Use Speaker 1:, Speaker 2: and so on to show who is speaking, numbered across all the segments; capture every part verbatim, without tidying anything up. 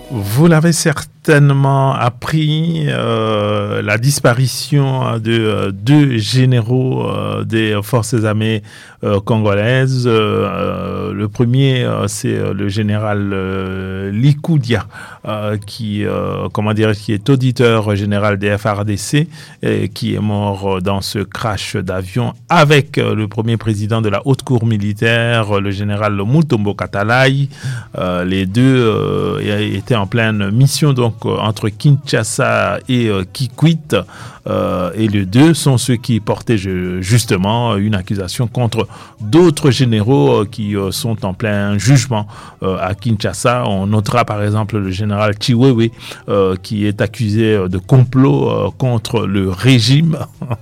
Speaker 1: Vous l'avez certainement appris, euh, la disparition de euh, deux généraux euh, des forces armées euh, congolaises. Euh, le premier, euh, c'est euh, le général euh, Likoudia, euh, qui, euh, comment dire, qui est auditeur général des F R D C, et qui est mort dans ce crash d'avion avec euh, le premier président de la haute cour militaire, le général Mutombo Katalai. Euh, les deux euh, étaient en pleine mission donc euh, entre Kinshasa et euh, Kikwit, euh, et les deux sont ceux qui portaient je, justement une accusation contre d'autres généraux euh, qui euh, sont en plein jugement euh, à Kinshasa. On notera par exemple le général Chiwewe euh, qui est accusé de complot euh, contre le régime.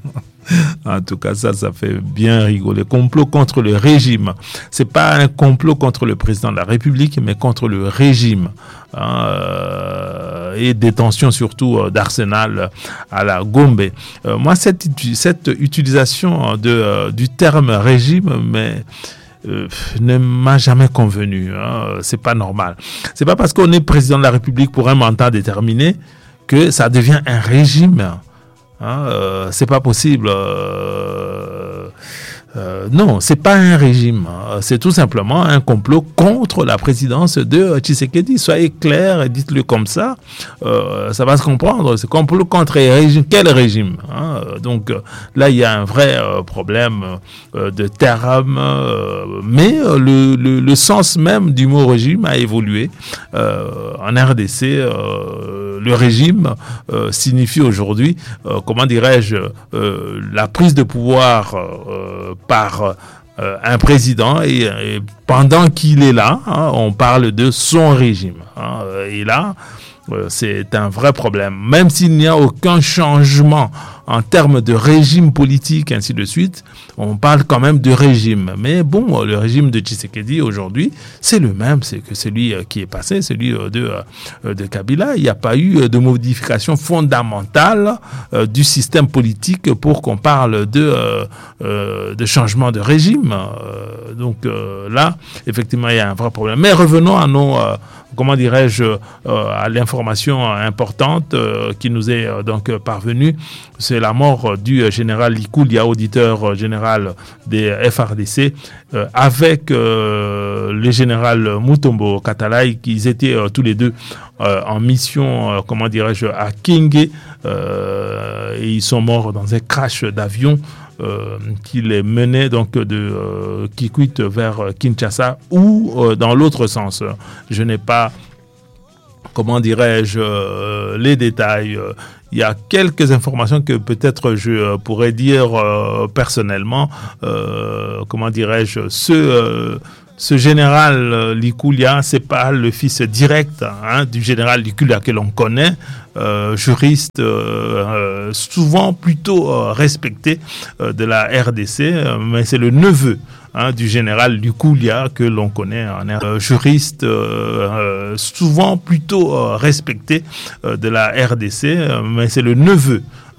Speaker 1: En tout cas, ça, ça fait bien rigoler. Complot contre le régime. C'est pas un complot contre le président de la République, mais contre le régime. Hein, euh, et détention surtout euh, d'Arsenal à la Gombe. Euh, moi, cette, cette utilisation de, euh, du terme régime, mais Euh, ne m'a jamais convenu. Hein. C'est pas normal. C'est pas parce qu'on est président de la République pour un mandat déterminé que ça devient un régime. Hein, euh, c'est pas possible. Euh, euh, non, c'est pas un régime. C'est tout simplement un complot contre la présidence de Tshisekedi. Soyez clairs et dites-le comme ça. Euh, ça va se comprendre. C'est complot contre un régime. Quel régime, hein? Donc là, il y a un vrai euh, problème euh, de terme. Euh, mais euh, le, le, le sens même du mot régime a évolué. Euh, en R D C, euh, le régime euh, signifie aujourd'hui, euh, comment dirais-je, euh, la prise de pouvoir euh, par euh, un président et, et pendant qu'il est là, hein, on parle de son régime. Hein, et là, euh, c'est un vrai problème. Même s'il n'y a aucun changement en termes de régime politique, ainsi de suite, on parle quand même de régime. Mais bon, le régime de Tshisekedi aujourd'hui, c'est le même, c'est que celui qui est passé, celui de, de Kabila. Il n'y a pas eu de modification fondamentale euh, du système politique pour qu'on parle de, euh, de changement de régime. Euh, donc euh, là, effectivement, il y a un vrai problème. Mais revenons à nos... Euh, comment dirais-je, euh, à l'information importante euh, qui nous est euh, donc parvenue, c'est la mort du général Likoudia, auditeur général des F R D C, euh, avec euh, le général Mutombo Katalai, qui étaient euh, tous les deux euh, en mission, euh, comment dirais-je, à Kenge, euh, et ils sont morts dans un crash d'avion Euh, qui les menait donc de euh, Kikwit vers Kinshasa ou euh, dans l'autre sens. Je n'ai pas, comment dirais-je, euh, les détails. Il y a quelques informations que peut-être je pourrais dire euh, personnellement. Euh, comment dirais-je, ce euh, Ce général euh, Likoudia, c'est pas le fils direct hein, du général Likoudia que l'on connaît, euh, juriste euh, euh, souvent plutôt euh, respecté euh, de la R D C, euh, mais c'est le neveu hein, du général Likoudia que l'on connaît en R D C, euh, juriste euh, euh, souvent plutôt euh, respecté euh, de la R D C, euh, mais c'est le neveu